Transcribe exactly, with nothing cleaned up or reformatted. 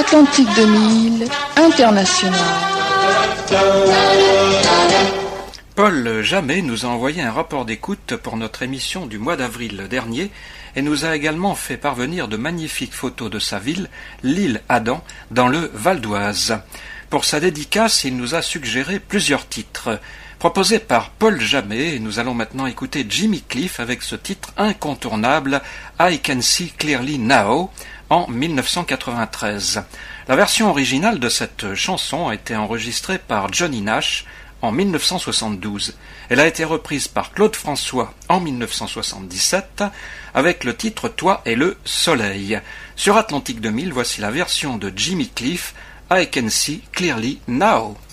Atlantique deux mille, international. Paul Jamet nous a envoyé un rapport d'écoute pour notre émission du mois d'avril dernier et nous a également fait parvenir de magnifiques photos de sa ville, l'île Adam, dans le Val d'Oise. Pour sa dédicace, il nous a suggéré plusieurs titres. Proposés par Paul Jamet, nous allons maintenant écouter Jimmy Cliff avec ce titre incontournable I Can See Clearly Now en mille neuf cent quatre-vingt-treize. La version originale de cette chanson a été enregistrée par Johnny Nash en mille neuf cent soixante-douze. Elle a été reprise par Claude François en mille neuf cent soixante-dix-sept avec le titre Toi et le soleil. Sur Atlantique deux mille, voici la version de Jimmy Cliff I Can See Clearly Now.